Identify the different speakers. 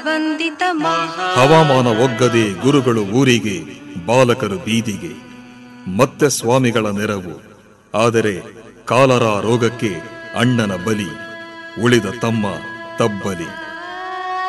Speaker 1: ವಂದಿತ
Speaker 2: ಹವಾಮಾನ ಒಗ್ಗದೆ ಗುರುಗಳು ಊರಿಗೆ, ಬಾಲಕರು ಬೀದಿಗೆ. ಮತ್ತೆ ಸ್ವಾಮಿಗಳ ನೆರವು. ಆದರೆ ಕಾಲರಾ ರೋಗಕ್ಕೆ ಅಣ್ಣನ ಬಲಿ, ಉಳಿದ ತಮ್ಮ ತಬ್ಬಲಿ.